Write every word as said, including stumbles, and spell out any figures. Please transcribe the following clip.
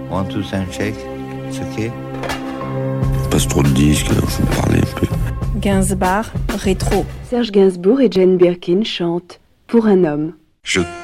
One, two, sound check. It's okay. Passe trop de disques, il faut parler un peu. Gainsbourg, rétro. Serge Gainsbourg et Jane Birkin chantent Pour un homme. Je